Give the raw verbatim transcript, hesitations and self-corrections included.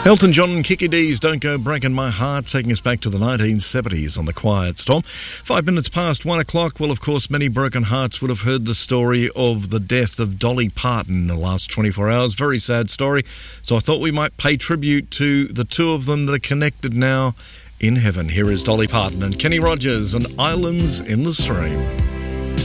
Elton John and Kiki D's Don't Go Breaking My Heart, taking us back to the nineteen seventies on The Quiet Storm. Five minutes past one o'clock. Well, of course, many broken hearts would have heard the story of the death of Dolly Parton in the last twenty-four hours. Very sad story. So I thought we might pay tribute to the two of them that are connected now in heaven. Here is Dolly Parton and Kenny Rogers and Islands in the Stream.